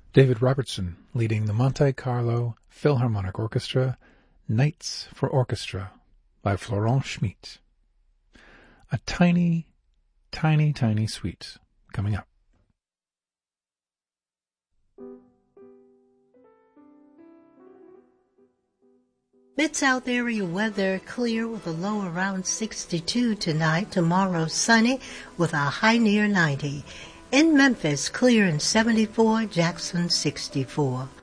David Robertson leading the Monte Carlo Philharmonic Orchestra, Nights for Orchestra by Florent Schmidt. A tiny, tiny, tiny suite coming up. Mid-South area weather clear with a low around 62 tonight. Tomorrow sunny with a high near 90. In Memphis, clear and 74. Jackson, 64.